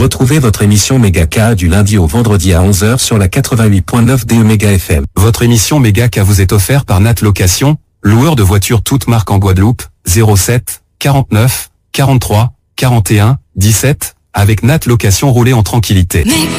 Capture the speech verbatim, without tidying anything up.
Retrouvez votre émission Megaka du lundi au vendredi à onze heures sur la quatre-vingt-huit virgule neuf D E Méga F M. Votre émission Megaka vous est offerte par Nat Location, loueur de voitures toutes marques en Guadeloupe, zéro sept, quarante-neuf, quarante-trois, quarante et un, dix-sept, avec Nat Location, roulez en tranquillité.